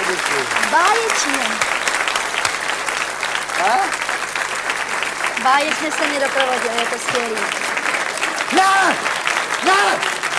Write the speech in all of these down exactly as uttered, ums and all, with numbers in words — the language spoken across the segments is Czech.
děkuji. Báječně. A? Báječně se mě doprovodil, je to skvělý. Na! Na!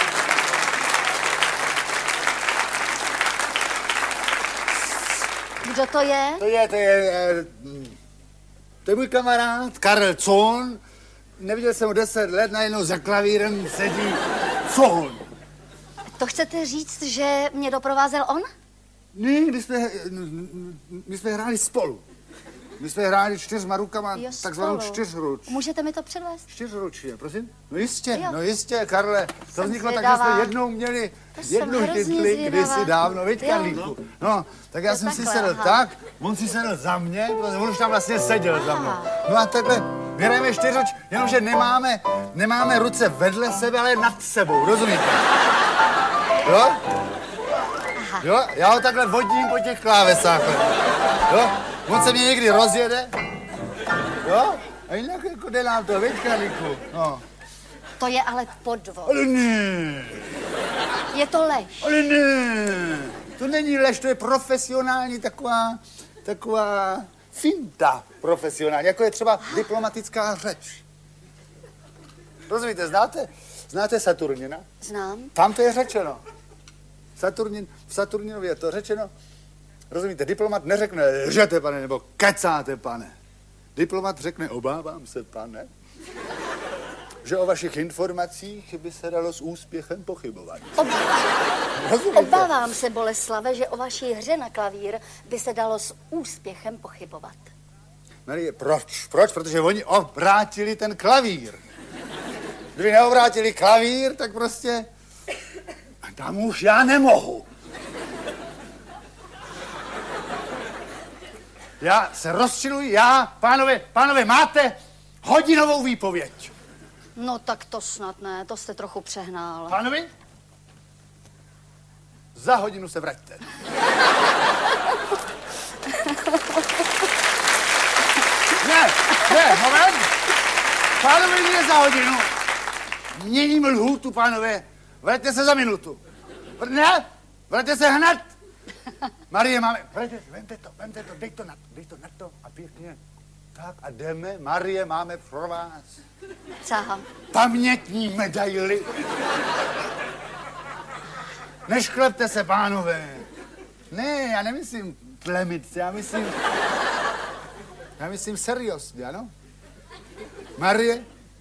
Kdo to je? To je, to je, eh, to je můj kamarád Karel Cohn. Neviděl jsem ho deset let, najednou za klavírem sedí Cohn. To chcete říct, že mě doprovázel on? Ne, my jsme, my jsme hráli spolu. My jsme hráli čtyřma rukama, Jo, takzvanou spolu. čtyřruč. Můžete mi to předvést? Čtyřručně, prosím? No jistě, Jo. no jistě, Karle. To Jsem vzniklo tak, že zvědavá. jsme jednou měli To jsem jednu hrozně židli zvědavá. kdysi dávno, viď, Jo. Karlíku? No, tak já To jsem si takhle, sedl aha. tak, on si sedl za mě, protože on už tam vlastně seděl za mnou. Aha. No a takhle hrajeme čtyřruč, jenomže nemáme, nemáme ruce vedle sebe, ale nad sebou, rozumíte? Jo? Jo, já ho takhle vodím po těch klávesách. Jo? On se mě někdy rozjede. Jo? A jinak jako jde nám to, viď, Karlíku? No. To je ale podvod. Ale ne, Je to lež. ale ne. To není lež, to je profesionální taková, taková finta profesionální, jako je třeba diplomatická řeč. Rozumíte, znáte, znáte Saturnina? Znám. Tam to je řečeno. Saturnin, v Saturninově je to řečeno. Rozumíte, diplomat neřekne lžete, pane, nebo kecáte, pane. Diplomat řekne obávám se, pane, že o vašich informacích by se dalo s úspěchem pochybovat. Ob... Rozumíte? Obávám se, Boleslave, že o vaší hře na klavír by se dalo s úspěchem pochybovat. Marie, proč? Proč? Protože oni obrátili ten klavír. Kdyby neobrátili klavír, tak prostě tam už já nemohu. Já se rozčiluji, já, pánové, pánové, máte hodinovou výpověď. No tak to snad ne, to jste trochu přehnal. Pánovi, za hodinu se vraťte. Ne, ne, moment. Pánovi, ne za hodinu. Měním lhůtu, pánové. Vraťte se za minutu. Vr- ne, vraťte se hned. Marie, máme, vraťte, vemte to, vemte to, dej to na to, dej to na to a pěkně. Tak a jdeme, Marie, máme pro vás Co? pamětní medaily. Nešklepte se, pánové. Ne, já nemyslím tlemit se, já myslím... Já myslím seriózně, ano? Marie?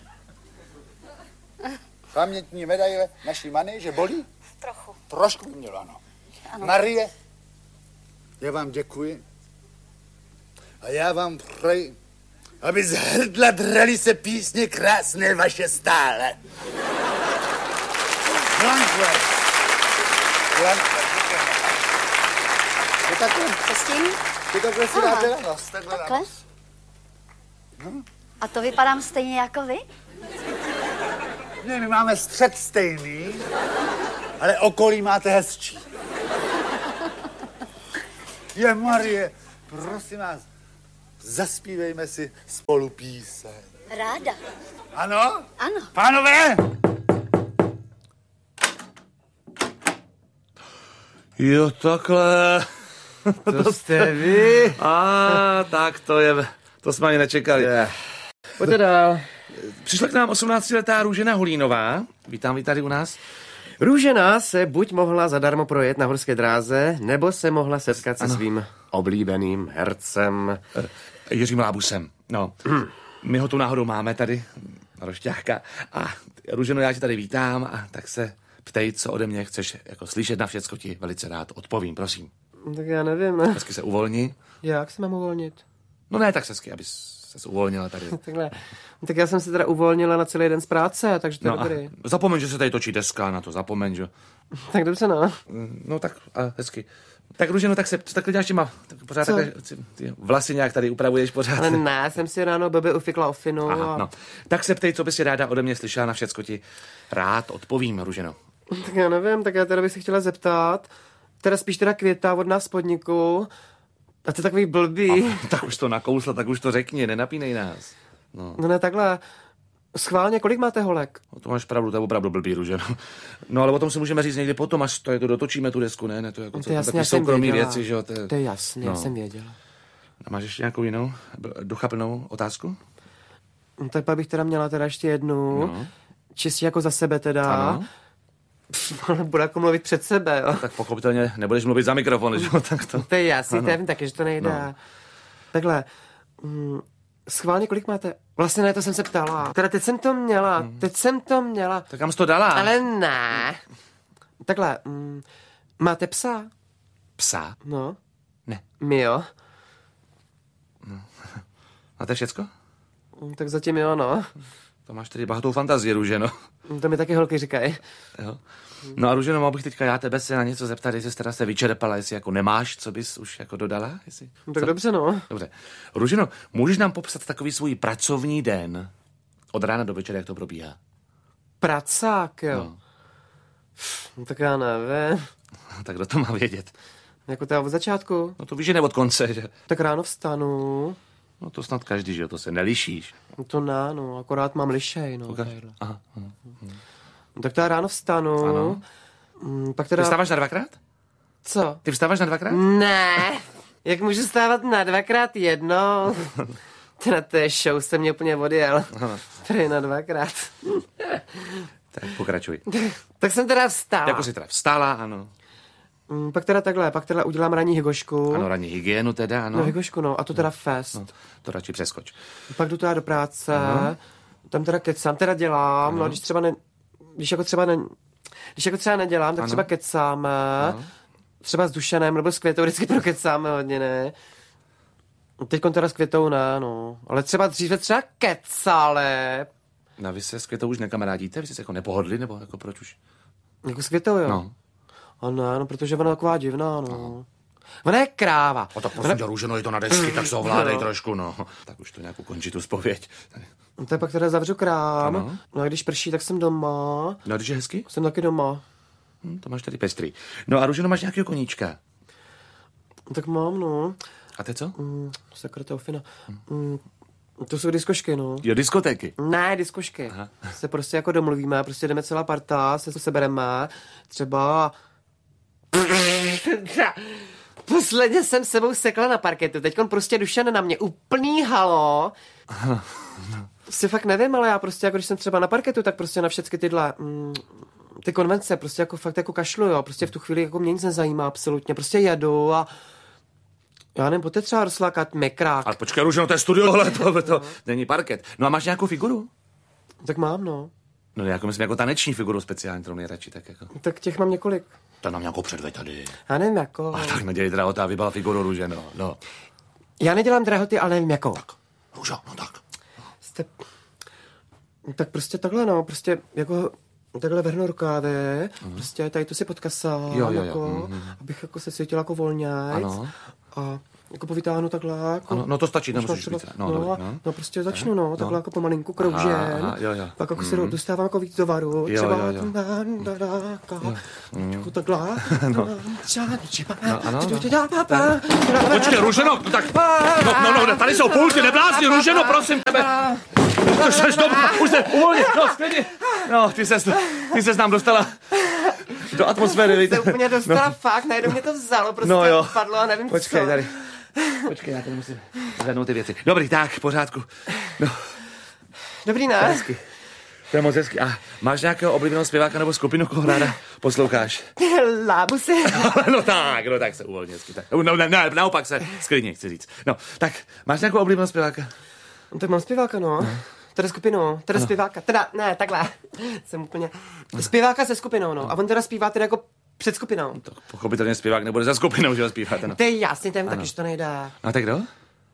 Pamětní medaile naší Many, že bolí? Trochu. Trošku by mělo, ano. Ano. Marie, já vám děkuji. A já vám přeji, aby z hrdla drali se písně krásné vaše stále. Blankle. Blankle. Je takhle, Co s tím? je takhle si Aha. dáte na nos, takhle na Takhle? nos. A to vypadám stejně jako vy? Ne, my máme střed stejný, ale okolí máte hezčí. Je, Marie, prosím vás, zaspívejme si spolu píseň. Ráda. Ano? Ano. Pánové! Jo, takhle. To jste vy? A tak to je, to jsme ani nečekali. Je. Pojďte dál. Přišla k nám osmnáctiletá Růžena Hulínová. Vítám vy tady u nás. Růžena se buď mohla zadarmo projet na horské dráze, nebo se mohla setkat se Ano. svým oblíbeným hercem. Jiřím Lábusem. No, my ho tu náhodou máme tady, Rošťáka. A Růženo, já tě tady vítám a tak se ptej, co ode mě chceš jako slyšet, na všecko ti velice rád odpovím, prosím. Tak já nevím, ne? Hezky se uvolni. Jak se mám uvolnit? No ne, tak hezky, abys se uvolnila tady. Takhle. Tak já jsem se teda uvolnila na celý den z práce, takže to je No a dobrý. zapomeň, že se tady točí deska, na to zapomeň, že? Tak dobře, no. No tak a hezky. Tak Růženo, tak se, co takhle děláš těma, tak pořád Co? takhle, ty, ty vlasy nějak tady upravuješ pořád. Ale ne, jsem si ráno blbě ufikla ofinu Aha, a... no. Tak se ptej, co by si ráda ode mě slyšela, na všecko ti rád odpovím, Růženo. Tak já nevím, tak já teda bych se chtěla zeptat, teda spíš teda Květa od nás z podniku, a to je takový blbý. A, tak už to nakousla, tak už to řekni, nenapínej nás. No. No ne, takhle, Schválně, kolik máte holek? No, to máš pravdu, to je opravdu blbý, Růženo. No ale o tom si můžeme říct někdy potom, až to, je to dotočíme tu desku, ne? ne to je jako To je jasně, takový já jsem soukromý věděla. věci, že jo? To je, To je jasně, no. já jsem věděla. A máš ještě nějakou jinou, duchaplnou otázku? No, tak pak bych teda měla teda ještě jednu. No. Čistě jako za sebe teda. Ano. Bude jako mluvit před sebe, jo. Tak pochopitelně nebudeš mluvit za mikrofon, že jo? Tak to... To je jasný, to já vím taky, že to nejde. No. Takhle, mm, schválně kolik máte? Vlastně ne, to jsem se ptala. Teda teď jsem to měla, Hmm. teď jsem to měla. Tak kam jsi to dala? Ale ne. Takhle, mm, máte psa? Psa? No. Ne. My jo. A to je všecko? Mm, Tak zatím jo, no. To máš tedy bohatou fantazii, Růženo. To mi taky holky říkají. Jo. No a Růženo, mohl bych teďka já tebe se na něco zeptat, jestli jsi teda se vyčerpala, jestli jako nemáš, co bys už jako dodala? Jestli... No, tak co? dobře, no. Dobře. Růženo, můžeš nám popsat takový svůj pracovní den od rána do večera, jak to probíhá? Pracák, jo. No. No. Tak já nevím. Tak kdo to má vědět? Jako teda od začátku. No to víš, že ne od konce, že? Tak ráno vstanu. No to snad každý, že jo, to se nelišíš. No to ne, no, akorát mám lišej, no. Ukaž. takhle. Aha, aha. No, tak teda ráno vstanu. Ano. Mm, pak Ty teda... vstáváš na dvakrát? Co? Ty vstáváš na dvakrát? Ne. Jak můžu stávat na dvakrát jednou? Teda to je show, jsem mě úplně odjel. Prý na dvakrát. Tak pokračuj. Tak jsem teda vstala. Jako jsi teda vstala, ano. Mm, pak teda takhle, pak teda udělám ranní hygošku. Ano, ranní hygienu teda, ano. No hygošku, no, a to teda fest. No, to radši přeskoč. Pak jdu teda do práce, Aha. tam teda kecám, teda dělám, Ano. no, když třeba ne, když jako třeba ne, když jako třeba nedělám, tak Ano. třeba kecáme, Ano. třeba s Dušanem, nebo s Květou vždycky prokecáme hodně, ne. Teďkon teda s Květou ne, no, ale třeba dříve třeba kecali, No, vy se s Květou už nekamarádíte? Vy jste se jako nepohodli, nebo jako proč už? jako s Květou, jo. No. A ne, no, protože ona je taková divná, no. Ona je kráva. O tak prosím tě, Růženo, je to na desky, tak se ovládej No. trošku, no. Tak už to nějak ukončí tu zpověď. No, tak pak teda zavřu krám, Ano. no a když prší, tak jsem doma, No, když je hezky, jsem taky doma. hm, to máš tady pestrý. No a Růženo, máš nějakého koníčka? Tak mám, no. A ty co? Mm, sakra, to je fina. Mm, to jsou diskošky, no. Jo, diskotéky. Ne, diskošky. Aha. Se prostě jako domluvíme, prostě jdeme celá parta, se sebereme, třeba... Posledně jsem sebou sekla na parketu, teďkon prostě Dušan na mě úplný halo. Si fakt nevím, ale já prostě, jako když jsem třeba na parketu, tak prostě na všechny tyhle... Mm, ty konvence prostě jako fakt jako kašlu, jo. Prostě v tu chvíli jako mě nic nezajímá absolutně. Prostě jedu a já nevím, pojďte třeba rozlákat mekrák. Ale počkej, Růženo, to je studio, ale to, to není parket. No a máš nějakou figuru? Tak mám, no. No jako myslím, jako taneční figuru speciální, kterou nejradši, tak jako. Tak těch mám několik. To nám nějakou předveď tady. Já nevím, jako... A tak nedělej drahota, vybala figuru, Růženo, no. Já nedělám drahoty, ale nevím, jako. Tak, Růžo, no tak. Jste... Tak prostě takhle, no, prostě jako takhle vrhnu rukávy, mm. prostě tady to si podkasám, Jo, jo, jo. jako, Mhm. abych jako se cítila jako volňajc. Ano. A jako povytáhnu takhle, jako... Ano, no to stačí, možná nemusíš třeba- více. No, No, dobrý, no, no. no, prostě začnu, no, takhle no. jako pomalinku kroužen. Aha, jo, jo. Pak jako se Mhm. dostávám jako víc do varu, Jo, třeba jo, jo. da, da, da, ka, jako takhle. No. No, ano, no. Počkej, Počkej, Růženo, no tak, no, no, no, tady jsou pulty, neblázni, Růženo, prosím tebe. Už seš doma, už se, uvolni, no, sklidni. No, ty ses, ty ses nám dostala do atmosféry, víte. Se úplně dostala no. Fakt, najednou mě to vzalo, prostě No jo. padlo a nevím Počkej, co. tady. Počkej, já tady musím zvednout ty věci. Dobrý, tak, v pořádku. No, Dobrý, ne? hezky. To je moc hezky. A máš nějakého oblíbeného zpěváka nebo skupinu, koho ráda posloucháš? Lábusy. No tak, no tak se uvolně hezky. Tak. No, ne, ne, naopak se sklidně, chci říct. No, tak, máš nějakou oblíbeného zpěváka? No, tak mám zpěváka, no. no. Teda skupinu, teda no. zpěváka, teda, ne, takhle. Jsem úplně, zpěváka se skupinou, no. A on teda zpívá teda jako před skupinou. Tak pochopitelně zpěvák nebude za skupinou, že ho zpíváte, no. To je jasný, ten taky, že to nejde. A tak kdo?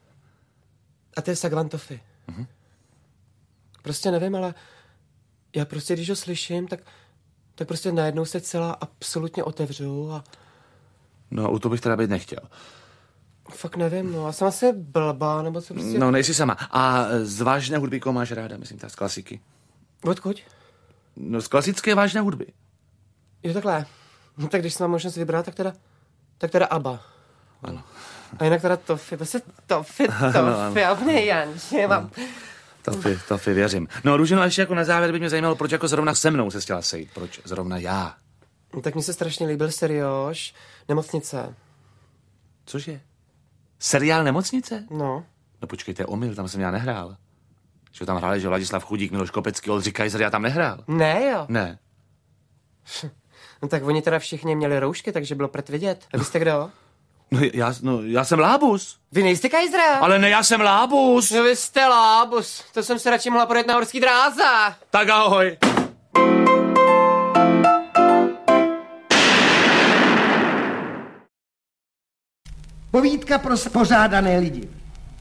A to je Sagvantofi. Mhm. Prostě nevím, ale já prostě, když ho slyším, tak, tak prostě najednou se celá absolutně otevřu a No, u to bych teda být nechtěl. fakt nevím, no. Já jsem asi blbá, nebo co prostě... No, nejsi sama. A z vážné hudby koho máš ráda, myslím, ta z klasiky? Odkud? No, z klasické vážné hudby. Jo, takhle. No tak když jsem mám možnost vybrat, tak teda, tak teda ABBA. Ano. A jinak teda Toffy, prostě Toffy, Toffy, Ano, ano. a úplně Janči, mám... To fi, to fi, věřím. No, Růženo, ještě jako na závěr by mě zajímalo, proč jako zrovna se mnou se chtěla sejít. Proč zrovna já? No, tak mi se strašně líbil serióš Nemocnice. Cože? Seriál Nemocnice? No. No počkejte, omyl, tam jsem já nehrál. Že tam hráli, že Ladislav Chudík, Miloš Kopecký, Oldřich Kaiser, já tam nehrál. Ne, jo? Ne. No tak oni teda všichni měli roušky, takže bylo prd vidět. A vy jste kdo? No já, no, já jsem Lábus. Vy nejste Kaisera? Ale ne, já jsem Lábus. No vy jste Lábus. To jsem se radši mohla projet na horský dráze. Tak ahoj. Povídka pro spořádané lidi.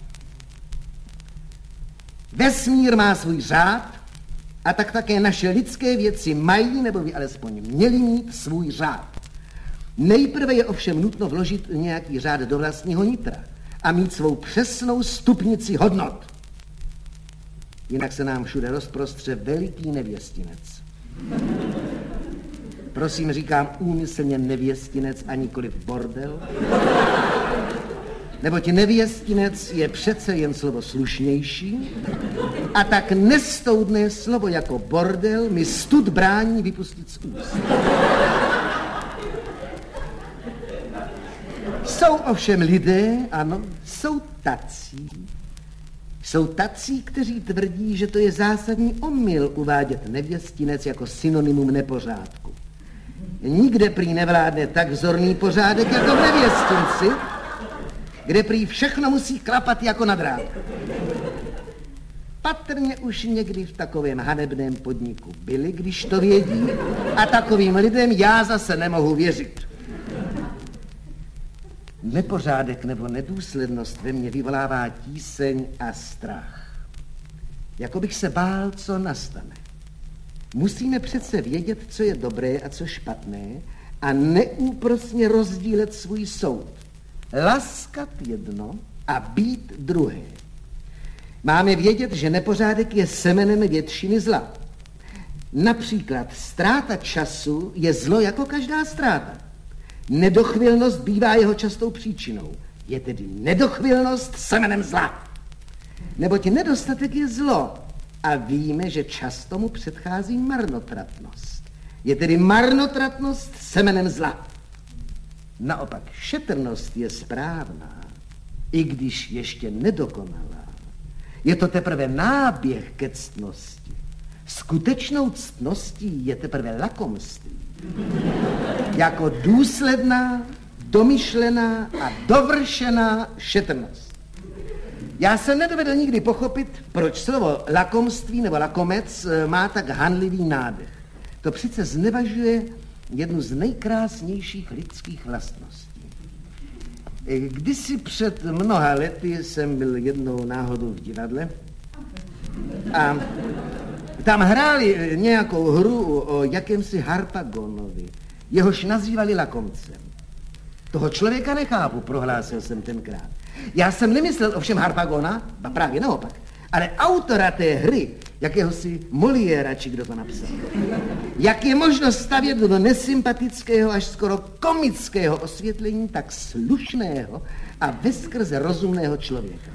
Vesmír má svůj řád a tak také naše lidské věci mají, nebo by alespoň měly mít svůj řád. Nejprve je ovšem nutno vložit nějaký řád do vlastního nitra a mít svou přesnou stupnici hodnot. Jinak se nám všude rozprostře veliký nevěstinec. Prosím, říkám úmyslně nevěstinec a nikoliv bordel. Neboť nevěstinec je přece jen slovo slušnější a tak nestoudné slovo jako bordel mi stud brání vypustit z úst. Jsou ovšem lidé, ano, jsou tací. Jsou tací, kteří tvrdí, že to je zásadní omyl uvádět nevěstinec jako synonymum nepořádku. Nikde prý nevládne tak vzorný pořádek jako v nevěstinci, kde prý všechno musí klapat jako na drátku. Patrně už někdy v takovém hanebném podniku byli, když to vědí, a takovým lidem já zase nemohu věřit. Nepořádek nebo nedůslednost ve mně vyvolává tíseň a strach. Jako bych se bál, co nastane. Musíme přece vědět, co je dobré a co špatné a neúprosně rozdílet svůj soud. Laskat jedno a být druhé. Máme vědět, že nepořádek je semenem většiny zla. Například ztráta času je zlo jako každá ztráta. Nedochvilnost bývá jeho častou příčinou. Je tedy nedochvilnost semenem zla. Neboť nedostatek je zlo a víme, že často mu předchází marnotratnost. Je tedy marnotratnost semenem zla. Naopak šetrnost je správná, i když ještě nedokonalá. Je to teprve náběh ke ctnosti. Skutečnou ctností je teprve lakomství. Jako důsledná, domyšlená a dovršená šetrnost. Já jsem nedovedl nikdy pochopit, proč slovo lakomství nebo lakomec má tak hanlivý nádech. To přece znevažuje jednu z nejkrásnějších lidských vlastností. Kdysi před mnoha lety jsem byl jednou náhodou v divadle a tam hráli nějakou hru o jakémsi Harpagonovi, jehož nazývali lakomcem. Toho člověka nechápu, prohlásil jsem tenkrát. Já jsem nemyslel ovšem Harpagona, a právě naopak, ale autora té hry, jakéhosi Moliéra, či kdo to napsal. Jak je možno stavět do nesympatického až skoro komického osvětlení tak slušného a veskrze rozumného člověka.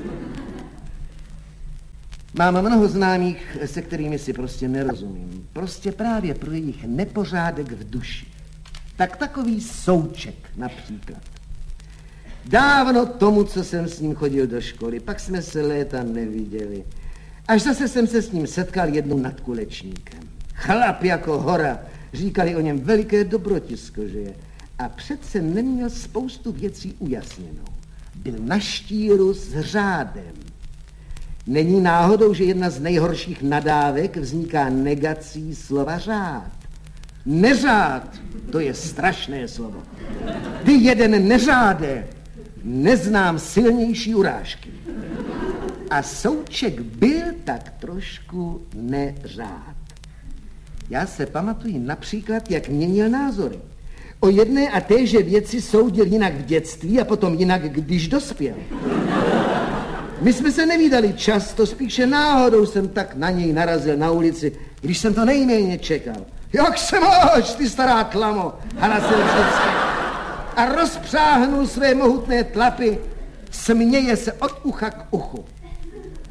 Mám mnoho známých, se kterými si prostě nerozumím. Prostě právě pro jejich nepořádek v duši. Tak takový Souček například. Dávno tomu, co jsem s ním chodil do školy, pak jsme se léta neviděli. Až zase jsem se s ním setkal jednou nad Kulečníkem. Chlap jako hora, říkali o něm veliké dobrotisko, že je. A přece neměl spoustu věcí ujasněnou. Byl na štíru s řádem. Není náhodou, že jedna z nejhorších nadávek vzniká negací slova řád. Neřád, to je strašné slovo. Ty jeden neřáde, neznám silnější urážky. A Souček byl tak trošku neřád. Já se pamatuji například, jak měnil názory. O jedné a téže věci soudil jinak v dětství a potom jinak, když dospěl. My jsme se nevídali často, spíše náhodou jsem tak na něj narazil na ulici, když jsem to nejméně čekal. Jak se máš, ty stará tlamo, hlasil vždycky. A rozpřáhnul své mohutné tlapy, směje se od ucha k uchu.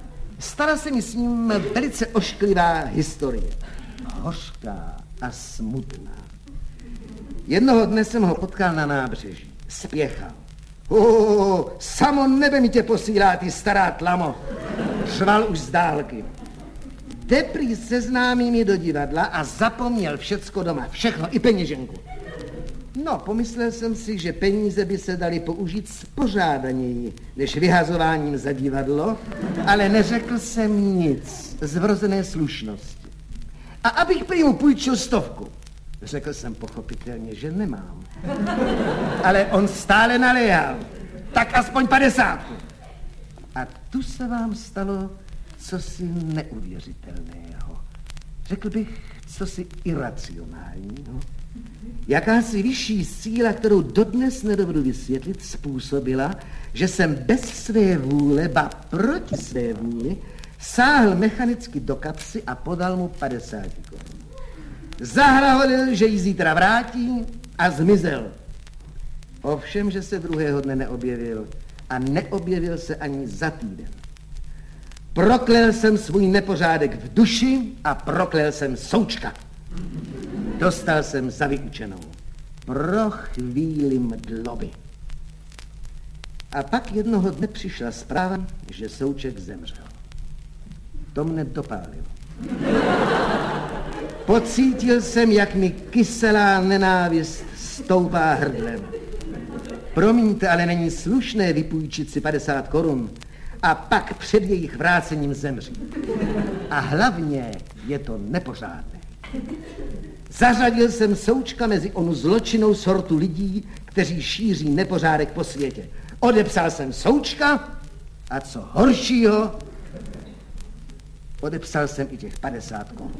Stala se mi s ním velice ošklivá historie. Hořká a smutná. Jednoho dne jsem ho potkal na nábřeží. Spěchal. Oh, samo nebe mi tě posílá, ty stará tlamo. Řval už z dálky. Jde prý seznámí mi do divadla a zapomněl všecko doma. Všechno, i peněženku. No, pomyslel jsem si, že peníze by se daly použít spořádaněji, než vyhazováním za divadlo, ale neřekl jsem nic z vrozené slušnosti. A abych prý mu půjčil stovku. Řekl jsem pochopitelně, že nemám. Ale on stále naléhal. Tak aspoň padesátku. A tu se vám stalo cosi neuvěřitelného. Řekl bych, cosi iracionálního. Jakási vyšší síla, kterou dodnes nedovedu vysvětlit, způsobila, že jsem bez své vůle, ba proti své vůli, sáhl mechanicky do kapsy a podal mu padesát korun. Zahlahodil, že ji zítra vrátí a zmizel. Ovšem, že se druhého dne neobjevil a neobjevil se ani za týden. Proklel jsem svůj nepořádek v duši a proklel jsem Součka. Dostal jsem za vyučenou. Pro chvíli mdloby. A pak jednoho dne přišla zpráva, že Souček zemřel. To mne dopálilo. Pocítil jsem, jak mi kyselá nenávist stoupá hrdlem. Promiňte, ale není slušné vypůjčit si padesát korun a pak před jejich vrácením zemřít. A hlavně je to nepořádné. Zařadil jsem Součka mezi onu zločinnou sortu lidí, kteří šíří nepořádek po světě. Odepsal jsem Součka a co horšího, odepsal jsem i těch padesát korun.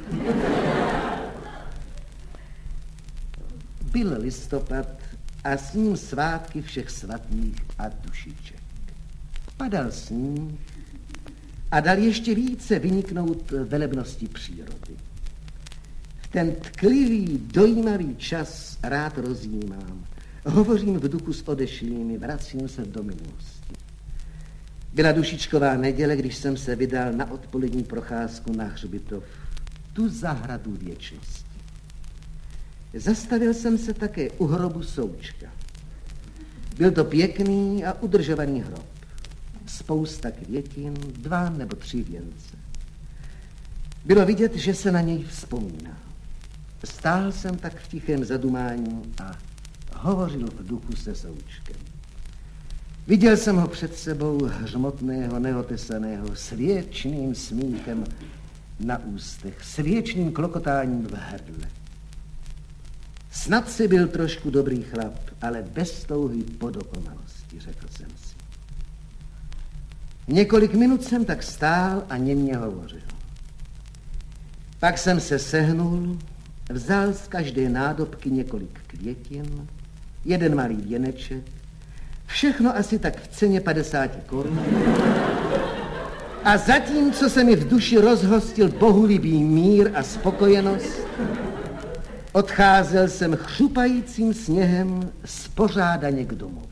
Byl listopad a s ním svátky všech svatých a dušiček. Padal sníh a dal ještě více vyniknout velebnosti přírody. V ten tklivý, dojímavý čas rád rozjímám. Hovořím v duchu s odešlými, vracím se do minulosti. Byla dušičková neděle, když jsem se vydal na odpolední procházku na hřbitov, tu zahradu věčnosti. Zastavil jsem se také u hrobu Součka. Byl to pěkný a udržovaný hrob. Spousta květin, dva nebo tři věnce. Bylo vidět, že se na něj vzpomíná. Stál jsem tak v tichém zadumání a hovořil v duchu se Součkem. Viděl jsem ho před sebou hřmotného, neotesaného, s věčným smíchem na ústech, s věčným klokotáním v hrdle. Snad si byl trošku dobrý chlap, ale bez touhy po dokonalosti, řekl jsem si. Několik minut jsem tak stál a němě hovořil. Pak jsem se sehnul, vzal z každé nádobky několik květin, jeden malý věneček, všechno asi tak v ceně padesát korun. A zatímco se mi v duši rozhostil bohulibý mír a spokojenost, odcházel jsem chřupajícím sněhem spořádaně k domovu.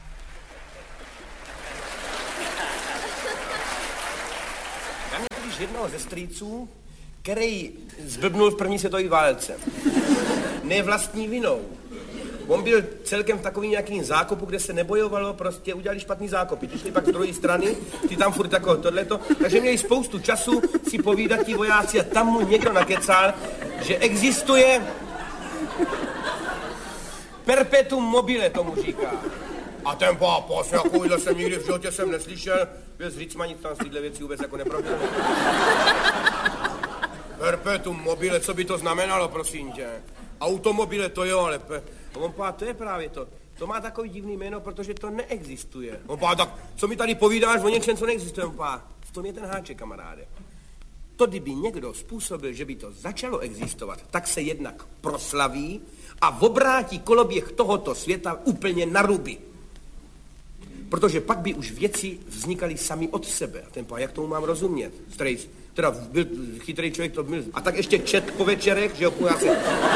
Já měl totiž jednoho ze strýců, který zblbnul v první světové válce. Ne vlastní vinou. On byl celkem v takovým nějakým zákopu, kde se nebojovalo, prostě udělali špatný zákopy. Ty šli pak z druhé strany, ty tam furt jako tohleto, takže měli spoustu času si povídat ti vojáci a tam mu někdo nakecal, že existuje perpetuum mobile, tomu říká. A ten pápas, takovýhle jsem nikdy v životě jsem neslyšel, byl z Řícma, nic tam z téhle věci vůbec jako nepravděl. Perpetuum mobile, co by to znamenalo, prosím tě? Automobile to jo, ale pe... on pá, to je právě to. To má takový divný jméno, protože to neexistuje. On pá, tak co mi tady povídáš o něčem, co neexistuje? On pá, v tom je ten háček, kamaráde. To, kdyby někdo způsobil, že by to začalo existovat, tak se jednak proslaví a obrátí koloběh tohoto světa úplně na ruby. Protože pak by už věci vznikaly sami od sebe. A ten pá, jak tomu mám rozumět? Strejc, teda byl chytrý člověk, to byl. A tak ještě čet po večerech, že jo, se...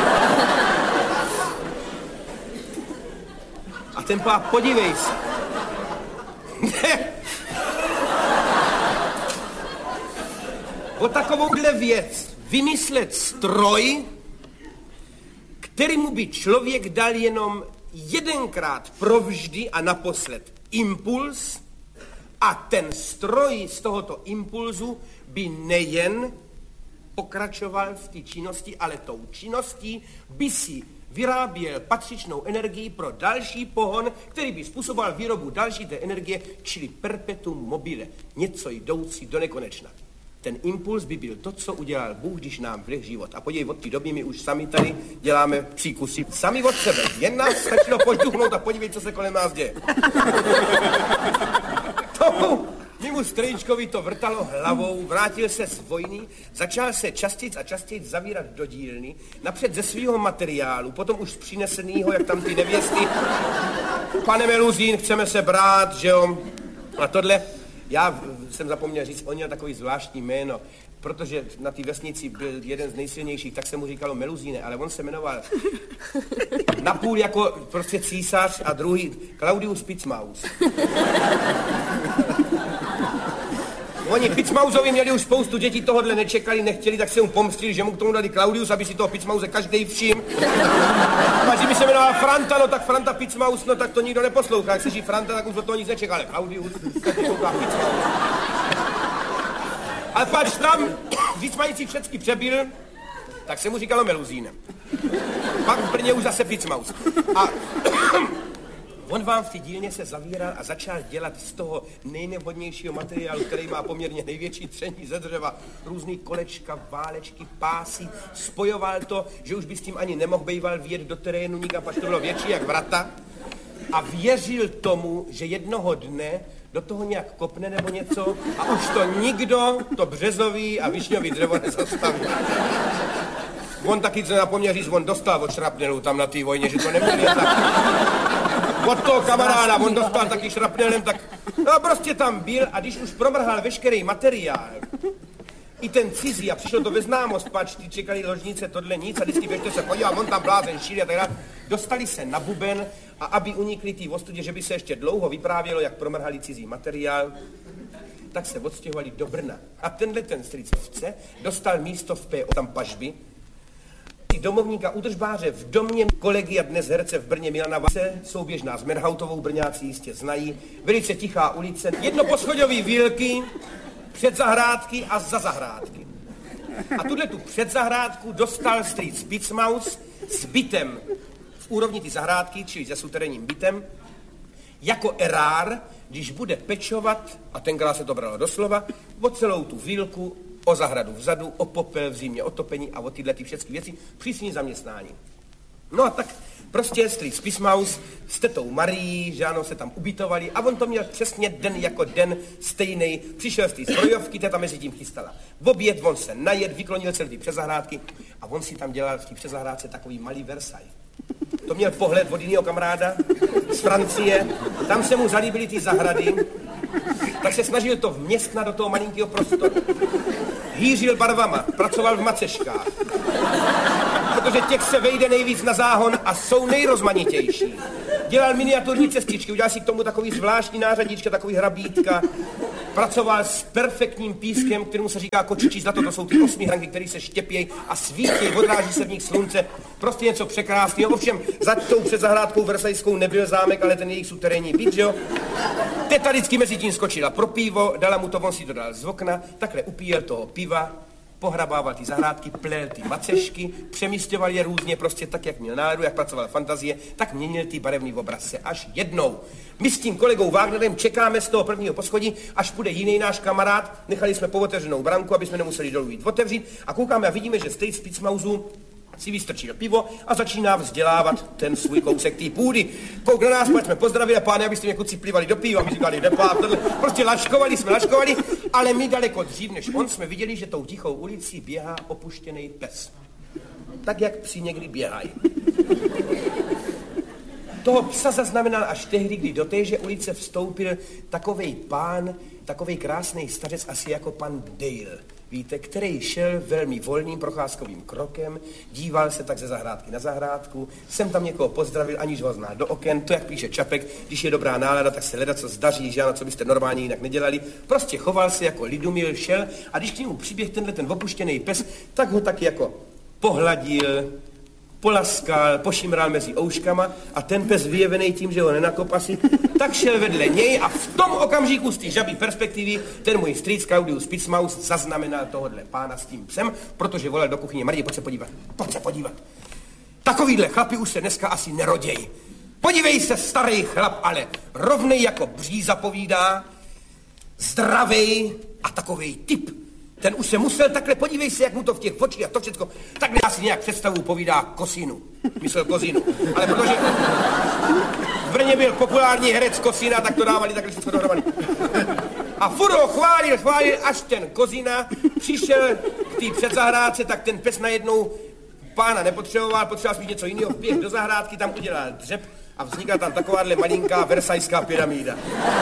A ten pá, podívej se. o takovouhle věc vymyslet stroj, kterému by člověk dal jenom jedenkrát provždy a naposled impuls a ten stroj z tohoto impulzu by nejen pokračoval v té činnosti, ale tou činností by si vyráběl patřičnou energii pro další pohon, který by způsoboval výrobu další té energie, čili perpetuum mobile, něco jdoucí do nekonečna. Ten impuls by byl to, co udělal Bůh, když nám vleh život. A podívej, od té doby my už sami tady děláme příkusy. Sami od sebe. Jen nás stačilo požduchnout a podívej, co se kolem nás děje. Tomu mému strejčkovi to vrtalo hlavou, vrátil se z vojny, začal se častěji a častěji zavírat do dílny, napřed ze svého materiálu, potom už z přinesenýho, jak tam ty nevěsty. Pane Meluzín, chceme se brát, že jo? A tohle, já jsem zapomněl říct, on měl takový zvláštní jméno, protože na té vesnici byl jeden z nejsilnějších, tak se mu říkalo Meluzíne, ale on se jmenoval napůl jako prostě císař a druhý Claudius Picmaus. Oni Picmausovi měli už spoustu dětí, tohodle nečekali, nechtěli, tak se mu pomstili, že mu k tomu dali Claudius, aby si toho Picmause každej všim. A že by se jmenoval Franta, no tak Franta Picmaus, no tak to nikdo neposlouchá. Jak se ří Franta, tak už od toho nic nečekal, ale Claudius, Picmaus. Ale pač tam, víc mající všecky přebyl, tak se mu říkalo Meluzínem. Pak v Brně už zase Picmaus. A on vám v té dílně se zavíral a začal dělat z toho nejnevhodnějšího materiálu, který má poměrně největší tření ze dřeva, různý kolečka, válečky, pásy, spojoval to, že už by s tím ani nemohl bejval vjet do terénu nikam, až to bylo větší jak vrata. A věřil tomu, že jednoho dne do toho nějak kopne nebo něco a už to nikdo, to březový a višňový dřevo nezastaví. On taky, co napomněl říct, on dostal od šrapnelu tam na té vojně, že to neměl jen tak. Od toho kamaráda, on dostal taky šrapnelem, tak no prostě tam byl a když už promrhal veškerý materiál, i ten cizí a přišlo to ve známost, pač, ty čekali ložnice, tohle nic a vždycky běžte se podívat, on tam blázen šíli a tak dále. Dostali se na buben a aby unikli tý ostudě, že by se ještě dlouho vyprávělo, jak promrhali cizí materiál, tak se odstěhovali do Brna. A tenhle ten strýcovce dostal místo v P O tam pažby, domovníka údržbáře v domě kolegy a dnes herce v Brně Milana Vase, souběžná s Merhautovou, Brňáci jistě znají, velice tichá ulice, jednoposchodový vílky, předzahrádky a za zahrádky. A tuhle tu předzahrádku dostal strýc Picmaus s bytem v úrovni ty zahrádky, čili se suterénním bytem, jako erár, když bude pečovat, a tenkrát se to bralo doslova, o celou tu vílku, o zahradu vzadu, o popel v zimě, o topení a o tyhle ty všechny věci, přísní zaměstnání. No a tak prostě strýc Picmaus s tetou Marií, že ano, se tam ubytovali a on to měl přesně den jako den stejnej. Přišel z té zbrojovky, teta mezi tím chystala v oběd, on se najet, vyklonil celý ty přezahrádky a on si tam dělal v té přezahrádce takový malý Versailles. To měl pohled od jiného kamaráda z Francie, tam se mu zalíbily ty zahrady, tak se snažil to vměstnat do toho malinkého prostoru. Hýřil barvama, pracoval v maceškách, protože těch se vejde nejvíc na záhon a jsou nejrozmanitější. Dělal miniaturní cestičky, udělal si k tomu takový zvláštní nářadíčka, takový hrabítka. Pracoval s perfektním pískem, kterému se říká kočičí zlato, to jsou ty osmi hranky, které se štěpějí a svítí, odráží se v nich slunce. Prostě něco překrásného. Ovšem, za tou předzahrádkou versajskou nebyl zámek, ale ten jejich suterénní byt, jo? Teta vždycky mezi tím skočila pro pivo, dala mu to, on si to dal z okna, takhle upíjel toho piva, pohrabával ty zahrádky, plel ty macešky, přemístěval je různě, prostě tak, jak měl náladu, jak pracoval fantazie, tak měnil ty barevný obrazce. Až jednou. My s tím kolegou Wagnerem čekáme z toho prvního poschodí, až půjde jiný náš kamarád, nechali jsme povotevřenou branku, aby jsme nemuseli dolů jít otevřít a koukáme a vidíme, že strýc Picmausu si vystrčil pivo a začíná vzdělávat ten svůj kousek té půdy. Kouk na nás, pojď jsme pozdravili a páne, abyste mě kluci plivali do piva, my říkali, nepá, prostě lačkovali jsme, lačkovali, ale my daleko dřív než on jsme viděli, že tou tichou ulicí běhá opuštěný pes. Tak, jak psi někdy běhají. Toho psa zaznamenal až tehdy, kdy do téže ulice vstoupil takovej pán, takovej krásný stařec, asi jako pan Dale. víte, který šel velmi volným procházkovým krokem, díval se tak ze zahrádky na zahrádku, jsem tam někoho pozdravil, aniž ho zná do oken, to, jak píše Čapek, když je dobrá nálada, tak se leda co zdaří, že ano, co byste normálně jinak nedělali. Prostě choval se jako lidumil, šel a když k němu přiběh tenhle ten opuštěný pes, tak ho taky jako pohladil, polaskal, pošimral mezi ouškama a ten pes vyjevený tím, že ho nenakop asi, tak šel vedle něj a v tom okamžiku z té žabí perspektivy ten můj strýc Claudius Spitzmaus zaznamenal tohodle pána s tím psem, protože volal do kuchyně: Marie, pojď se podívat, pojď se podívat. Takovýhle chlapi už se dneska asi nerodějí. Podívej se, starý chlap, ale rovnej jako bříza povídá, zdravej a takovej typ. Ten už se musel takhle, podívej se, jak mu to v těch očích a to všecko, takhle já si nějak představu povídá Kosinu. Myslel Kozinu. Ale protože v Brně byl populární herec Kosina, tak to dávali takhle všechno dohromady. A furt ho chválil, chválil, až ten Kozina přišel k té předzahrádce, tak ten pes najednou pána nepotřeboval, potřeboval spíš něco jiného, vběh do zahrádky, tam udělal dřep a vznikla tam takováhle malinká versajská pyramída.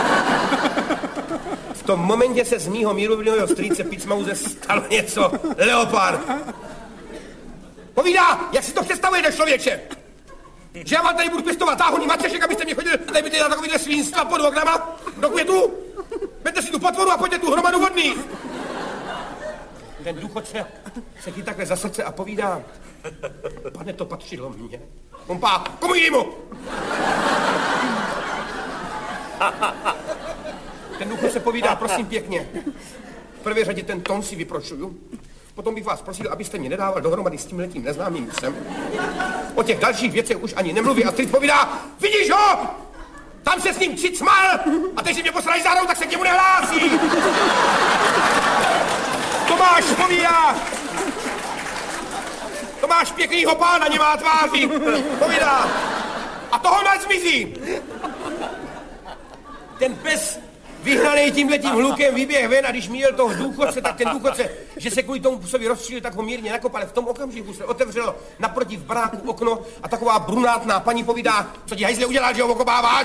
V tom momentě se z mýho mírumilového strýce Spitzmause stalo něco. Leopard. Povídá, jak si to představujete, člověče? Že já vám tady budu pěstovat táhoní macešek, abyste mě chodili tady byli na takovýhle svinstva pod oknama do květu? Vemte si tu potvoru a pojďte tu hromadu vodní. Ten důchodce se ti takhle za srdce a povídá: Pane, to patřilo mně. Kompá, komu jinému? Ten důchodce povídá: prosím pěkně, v prvé řadě ten tón si vyprošuju, potom bych vás prosil, abyste mě nedával dohromady s tímhletím neznámým psem. O těch dalších věcech už ani nemluví a strýc povídá: vidíš ho? Tam se s ním cicmal a teď si mě posrají zároveň, tak se k němu nehlásí. Tomáš povídá: Tomáš pěknýho pána nemá tváří. Povídá: a toho nás zmizí. Ten pes vyhnaný tímhletím hlukem vyběh ven a když míjel toho důchodce, tak ten důchodce, že se kvůli tomu psovi rozstřílil, tak ho mírně nakopal. V tom okamžiku se otevřelo naproti v baráku okno a taková brunátná paní povídá: co ti hajzle udělal, že ho okopáváš?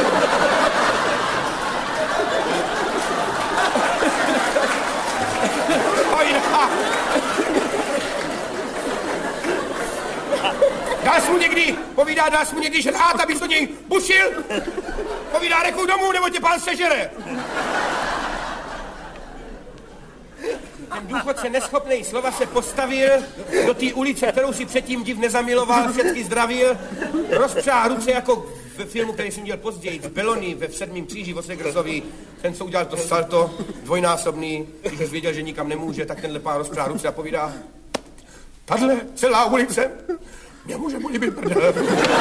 Dal jsi mu někdy, povídá, dal jsi mu někdy žrát, abys do něj bušil? Povídá: reku domů, nebo tě pán sežere. Ten důchodce neschopnej slova se postavil do té ulice, kterou si předtím div nezamiloval, všechny zdravil, rozpřáhl ruce jako ve filmu, který jsem dělal později, v Belony, ve v Sedmým kříži, Vosegrzovi. Ten, co udělal to salto, dvojnásobný, když věděl, že nikam nemůže, tak tenhle pán rozpřáhl ruce a povídá: tahle celá ulice mě může mu líbit prdel.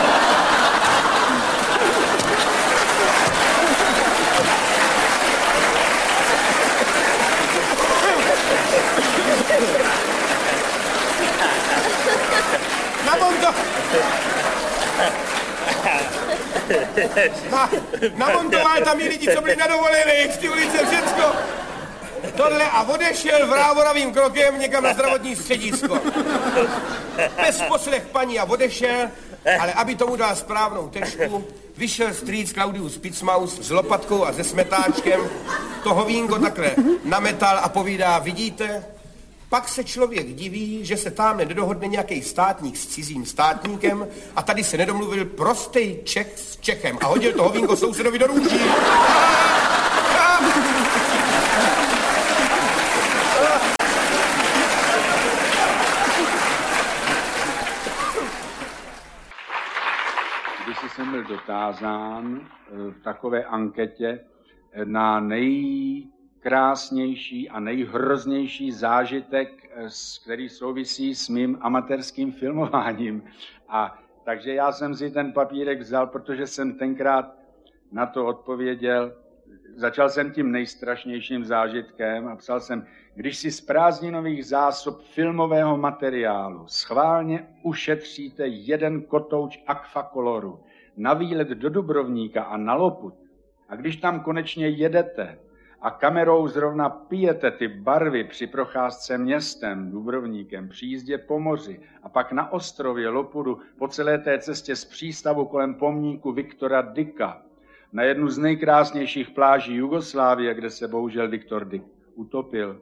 Na, namontoval tam i lidi, co byli na dovolených z ty ulice, všecko. Tohle a odešel vrávoravým krokem někam na zdravotní středisko. Pes poslech paní a odešel, ale aby tomu dal správnou tešku, vyšel strýc Claudius Spitzmaus s lopatkou a se smetáčkem, to hovínko takhle nametal a povídá: vidíte, pak se člověk diví, že se tamhle nedohodne nějaký státník s cizím státníkem a tady se nedomluvil prostej Čech s Čechem a hodil to hovínko sousedovi do růží. Když jsem byl dotázán v takové anketě na nejkrásnější a nejhroznější zážitek, který souvisí s mým amatérským filmováním. A takže já jsem si ten papírek vzal, protože jsem tenkrát na to odpověděl. Začal jsem tím nejstrašnějším zážitkem a psal jsem: když si z prázdninových zásob filmového materiálu schválně ušetříte jeden kotouč akvakoloru na výlet do Dubrovníka a na Lopud, a když tam konečně jedete a kamerou zrovna pijete ty barvy při procházce městem, Dubrovníkem, při jízdě po moři a pak na ostrově Lopudu po celé té cestě z přístavu kolem pomníku Viktora Dicka na jednu z nejkrásnějších pláží Jugoslávie, kde se bohužel Viktor Dick utopil,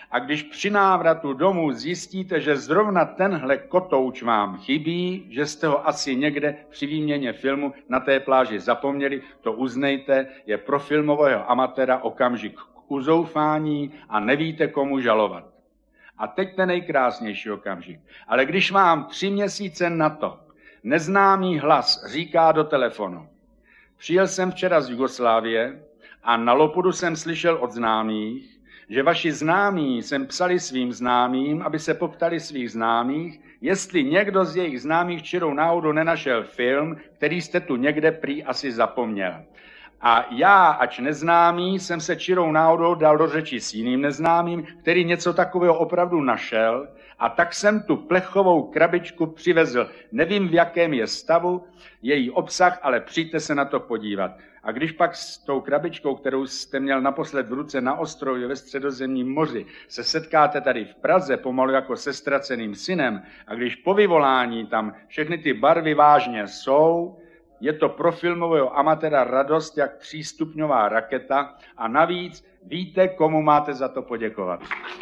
A když při návratu domů zjistíte, že zrovna tenhle kotouč vám chybí, že jste ho asi někde při výměně filmu na té pláži zapomněli, to uznejte, je pro filmového amatéra okamžik k uzoufání a nevíte, komu žalovat. A teď ten nejkrásnější okamžik. Ale když mám tři měsíce na to, neznámý hlas říká do telefonu: přijel jsem včera z Jugoslávie a na Lopudu jsem slyšel od známých, že vaši známí sem psali svým známým, aby se poptali svých známých, jestli někdo z jejich známých čirou náhodou nenašel film, který jste tu někde prý asi zapomněl. A já, ač neznámý, jsem se čirou náhodou dal do řeči s jiným neznámým, který něco takového opravdu našel, a tak jsem tu plechovou krabičku přivezl. Nevím, v jakém je stavu její obsah, ale přijďte se na to podívat. A když pak s tou krabičkou, kterou jste měl naposled v ruce na ostrově ve Středozemním moři, se setkáte tady v Praze pomalu jako se ztraceným synem, a když po vyvolání tam všechny ty barvy vážně jsou, je to pro filmového amatéra radost jak třístupňová raketa a navíc víte, komu máte za to poděkovat.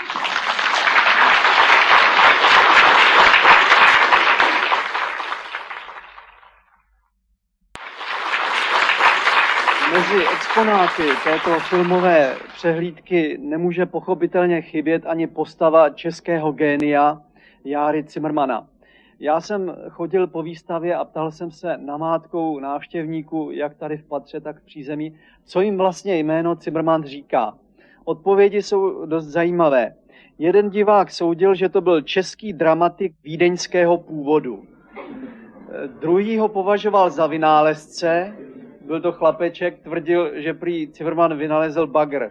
Mezi exponáty této filmové přehlídky nemůže pochopitelně chybět ani postava českého génia Járy Cimrmana. Já jsem chodil po výstavě a ptal jsem se namátkou návštěvníků, jak tady v patře, tak v přízemí, co jim vlastně jméno Cimrman říká. Odpovědi jsou dost zajímavé. Jeden divák soudil, že to byl český dramatik vídeňského původu. Druhý ho považoval za vynálezce, byl to chlapeček, tvrdil, že prý Cimrman vynalezl bagr.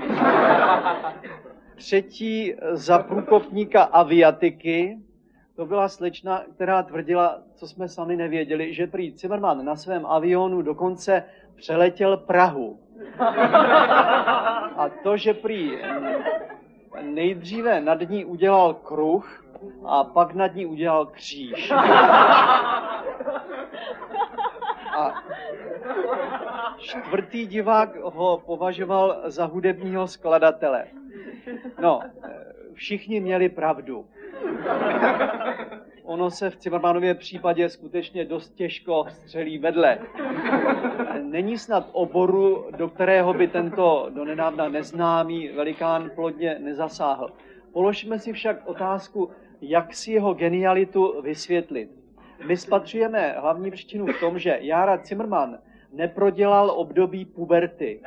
Třetí za průkopníka aviatiky, to byla slečna, která tvrdila, co jsme sami nevěděli, že prý Cimrman na svém avionu dokonce přeletěl Prahu. A to, že prý nejdříve nad ní udělal kruh a pak nad ní udělal kříž. A čtvrtý divák ho považoval za hudebního skladatele. No, všichni měli pravdu. Ono se v Cimrmanově případě skutečně dost těžko střelí vedle. Není snad oboru, do kterého by tento donedávna neznámý velikán plodně nezasáhl. Položme si však otázku, jak si jeho genialitu vysvětlit. My spatřujeme hlavní příčinu v tom, že Jára Cimrman neprodělal období puberty,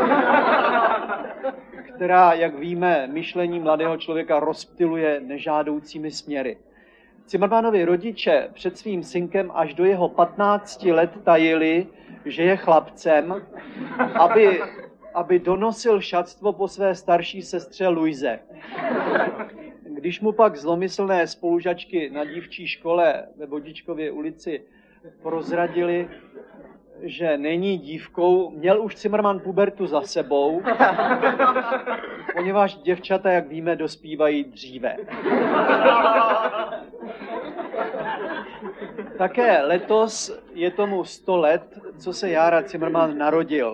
která, jak víme, myšlení mladého člověka rozptyluje nežádoucími směry. Cimrmanovi rodiče před svým synkem až do jeho patnácti let tajili, že je chlapcem, aby, aby donosil šatstvo po své starší sestře Luize. Když mu pak zlomyslné spolužačky na dívčí škole ve Vodičkově ulici prozradili, že není dívkou, měl už Cimrman pubertu za sebou, poněvadž děvčata, jak víme, dospívají dříve. Také letos je tomu sto let, co se Jára Cimrman narodil.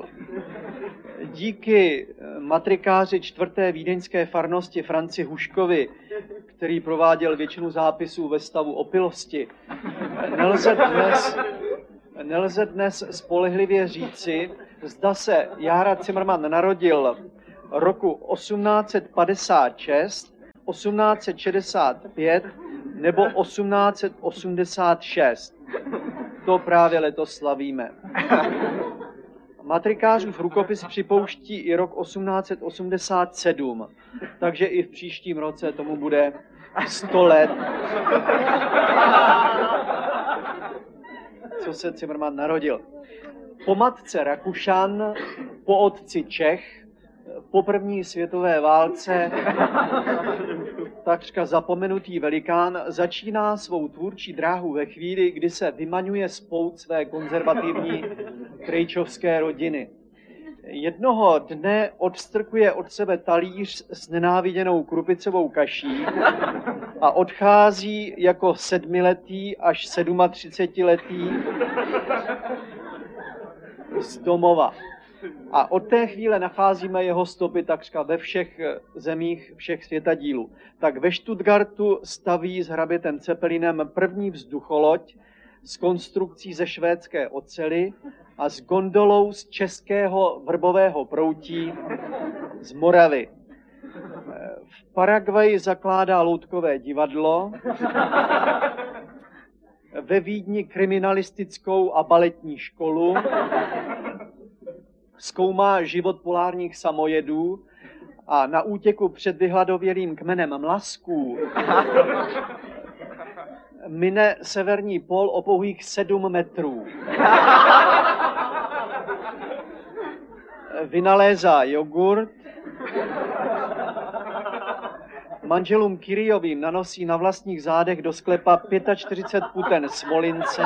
Díky matrikáři čtvrté vídeňské farnosti Franci Huškovi, který prováděl většinu zápisů ve stavu opilosti, nelze dnes, nelze dnes spolehlivě říci, zda se Jára Cimrman narodil roku osmnáct set padesát šest, osmnáct set šedesát pět nebo osmnáct set osmdesát šest. To právě letos slavíme. Matrikářův rukopis připouští i rok osmnáct set osmdesát sedm, takže i v příštím roce tomu bude sto let, co se Cimrman narodil. Po matce Rakušan, po otci Čech, po první světové válce takřka zapomenutý velikán začíná svou tvůrčí dráhu ve chvíli, kdy se vymaňuje z pout své konzervativní krejčovské rodiny. Jednoho dne odstrkuje od sebe talíř s nenáviděnou krupicovou kaší a odchází jako sedmiletý až třicetisedmiletý z domova. A od té chvíle nacházíme jeho stopy takřka ve všech zemích, všech světadílů. Tak ve Stuttgartu staví s hrabětem Zeppelinem první vzducholoď s konstrukcí ze švédské oceli a s gondolou z českého vrbového proutí z Moravy. V Paraguaji zakládá loutkové divadlo, ve Vídni kriminalistickou a baletní školu, zkoumá život polárních samojedů a na útěku před vyhladovělým kmenem mlasků mine severní pól o pouhých sedm metrů. Vynalézá jogurt, manželům Kyriovým nanosí na vlastních zádech do sklepa čtyřicet pět puten smolince,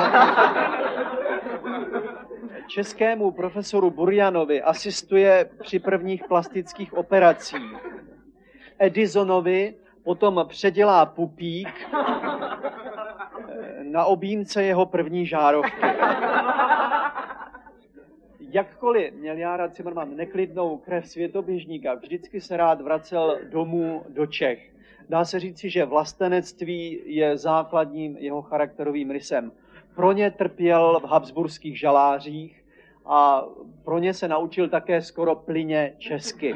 českému profesoru Burjanovi asistuje při prvních plastických operacích. Edisonovi potom předělá pupík na objímce jeho první žárovky. Jakkoliv měl Jára Cimrman neklidnou krev světoběžníka, vždycky se rád vracel domů do Čech. Dá se říci, že vlastenectví je základním jeho charakterovým rysem. Pro ně trpěl v habsburských žalářích a pro ně se naučil také skoro plyně česky.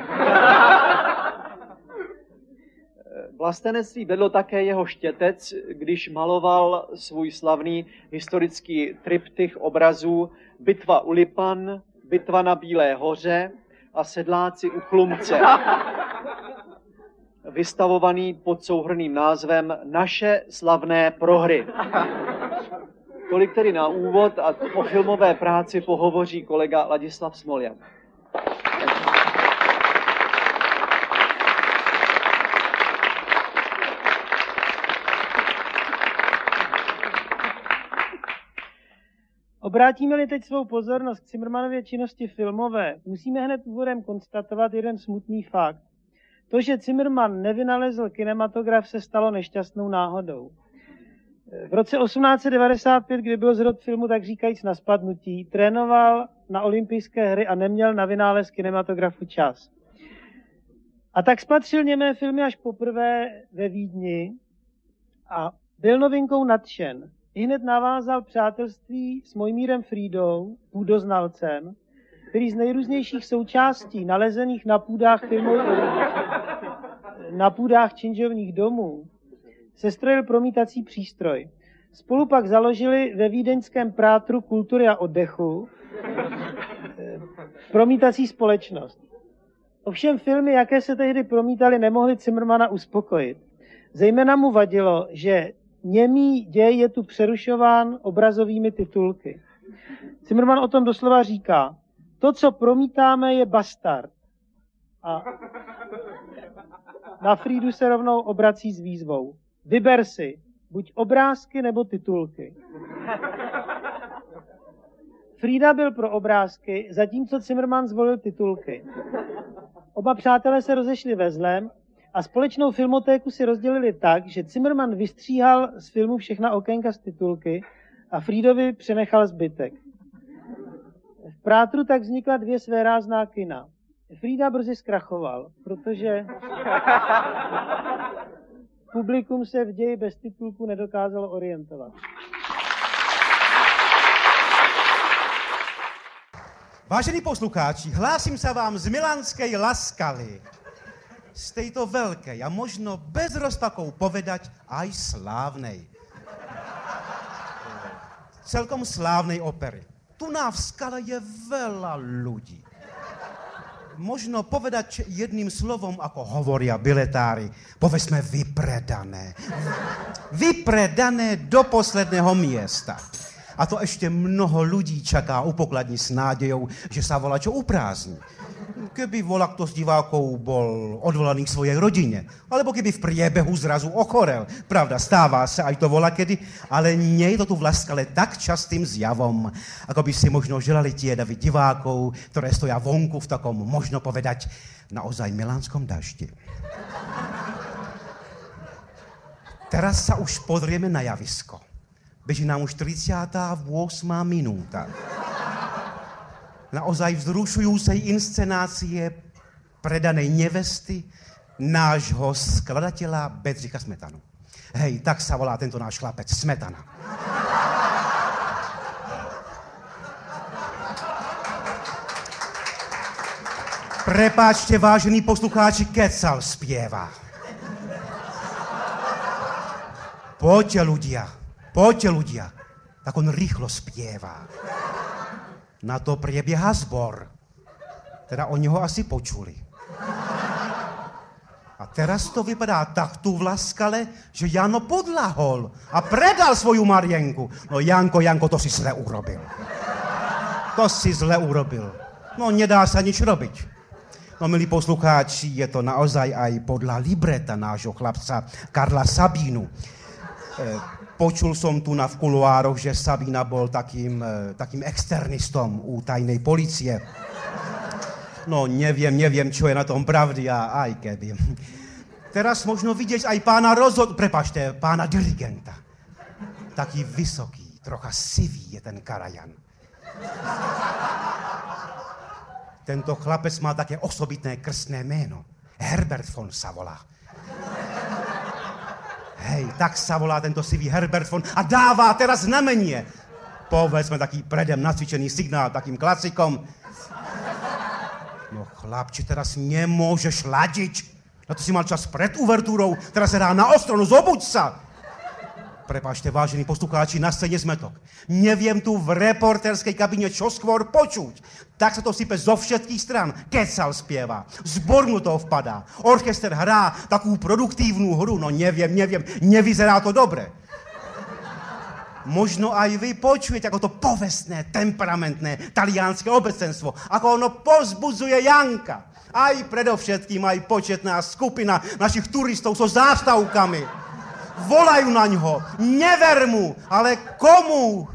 Vlastenectví vedlo také jeho štětec, když maloval svůj slavný historický triptych obrazů Bitva u Lipan, Bitva na Bílé hoře a Sedláci u Chlumce, vystavovaný pod souhrnným názvem Naše slavné prohry. Tolik tedy na úvod a o filmové práci pohovoří kolega Ladislav Smoljak. Obrátíme-li teď svou pozornost k Cimrmanově činnosti filmové, musíme hned úvodem konstatovat jeden smutný fakt. To, že Cimrman nevynalezl kinematograf, se stalo nešťastnou náhodou. V roce osmnáct set devadesát pět, kdy byl zrod filmu tak říkajíc na spadnutí, trénoval na olympijské hry a neměl na vynález kinematografu čas. A tak spatřil němé filmy až poprvé ve Vídni a byl novinkou nadšen. Ihned navázal přátelství s Mojmírem Frídou, půdoznalcem, který z nejrůznějších součástí nalezených na půdách filmů, na půdách činžovních domů sestrojil promítací přístroj. Spolu pak založili ve vídeňském Prátru kultury a oddechu promítací společnost. Ovšem filmy, jaké se tehdy promítaly, nemohly Cimrmana uspokojit. Zejména mu vadilo, že němý děj je tu přerušován obrazovými titulky. Cimrman o tom doslova říká, to, co promítáme, je bastard. A na Frídu se rovnou obrací s výzvou. Vyber si, buď obrázky nebo titulky. Frída byl pro obrázky, zatímco Cimrman zvolil titulky. Oba přátelé se rozešli ve zlém a společnou filmotéku si rozdělili tak, že Cimrman vystříhal z filmu všechna okénka z titulky a Frídovi přenechal zbytek. V Prátru tak vznikla dvě svérázná kina. Frída brzy zkrachoval, protože publikum se v ději bez titulku nedokázalo orientovat. Vážení poslucháči, hlásím se vám z milánskej Laskaly. Z tejto veľkej a možno bez rozpakou povedať aj slávnej. Celkom slávnej opery. Tu na v Skale je veľa ľudí. Možno povedať jedným slovom, ako hovoria biletári, povedzme vypredané. Vypredané do posledného miesta. A to ešte mnoho ľudí čaká u pokladní s nádejou, že sa volačo uprázdni. Keby volá kto z divákov bol odvolaný k svojej rodine, alebo keby v priebehu zrazu ochorel. Pravda, stáva sa aj to volakedy, ale nie je to tu v Laskale tak častým zjavom, ako by si možno želali tie davy divákov, ktoré stoja vonku v takom, možno povedať, naozaj milánskom daždi. Teraz sa už pozrieme na javisko. Beží nám už tridsiata ôsma minúta. naozaj vzrušujúcej inscenácie predanej nevesty nášho skladateľa Bedřicha Smetanu. Hej, tak sa volá tento náš chlapec, Smetana. Prepáčte, vážení poslucháči, kecal spieva. Poďte ľudia, poďte ľudia, tak on rýchlo spieva. Na to priebieha zbor. Teda oni ho asi počuli. A teraz to vypadá tak tu v Laskale, že Jano podlahol a predal svoju Marienku. No Janko, Janko, to si zle urobil. To si zle urobil. No nedá sa nič robiť. No milí poslucháči, je to naozaj aj podľa libreta nášho chlapca Karla Sabínu. E, počul som tu na v kuluároch, že Sabína bol takým, e, takým externistom u tajnej policie. No, neviem, neviem, čo je na tom pravdy a aj keby. Teraz možno vidieť aj pána rozhod... Prepačte, pána dirigenta. Taký vysoký, trocha sivý je ten Karajan. Tento chlapec má také osobitné krstné meno. Herbert von sa volá. Hej, tak sa volá tento sivý Herbert von a dáva teraz znamenie. Povedzme taký predem nacvičený signál takým klasikom. No chlapči, teraz nemôžeš ladiť. Na to si mal čas pred uvertúrou, teraz sa dá na ostro, no zobuď sa. Prepáčte, vážení poslucháči, na scéne zmetok. Neviem tu v reporterskej kabine čo skôr počuť. Tak sa to sype zo všetkých stran. Kecal spieva, zbor mu to vpadá. Orchester hrá takú produktívnu hru, no neviem, neviem, nevyzerá to dobre. Možno aj vy počujete, ako to povestné, temperamentné talianské obecenstvo, ako ono povzbudzuje Janka. Aj predovšetkým aj početná skupina našich turistov so zástavkami. Volajú na ňo, never mu, ale komu?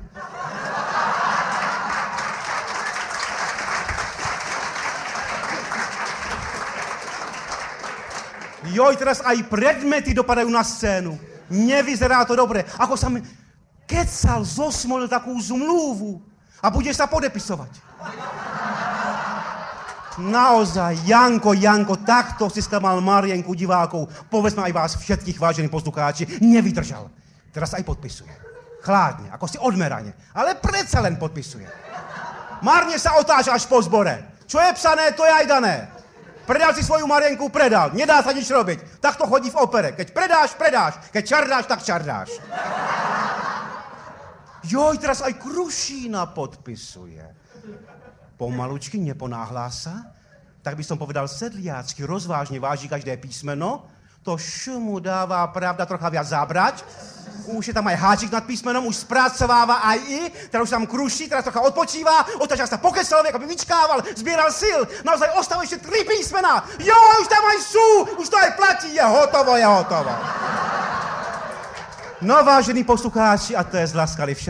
Joj, teraz aj predmety dopadajú na scénu. Nevyzerá to dobre. Ako sa mi... Kecal zosmolil takú zmluvu a bude sa podepisovať. Naozaj, Janko, Janko, takto si skamal Marienku divákov. Povedzme aj vás všetkých, vážení poslucháči, nevydržal. Teraz aj podpisuje. Chládne, ako si odmerane, ale predsa len podpisuje. Marne sa otáča až po zbore. Čo je psané, to je aj dané. Predal si svoju Marienku, predal. Nedá sa nič robiť. Tak to chodí v opere. Keď predáš, predáš. Keď čardáš, tak čardáš. Joj, teraz aj Krušína podpisuje. Pomalučky, neponáhlá sa. Tak by som povedal sedliacky, rozvážne váži každé písmeno. To š mu dáva, pravda, trocha viac zabrať. Už je tam aj háčik nad písmenom, už spracováva aj i. Teraz už tam kruší, teraz trocha odpočíva. Otáča sa po keselovi, aby vyčkával, zbieral sil. Naozaj ostávajú ešte tri písmena. Joj, už tam aj sú, už to aj platí, je hotovo, je hotovo. No vážení poslucháči, a to je z Laskali všetko.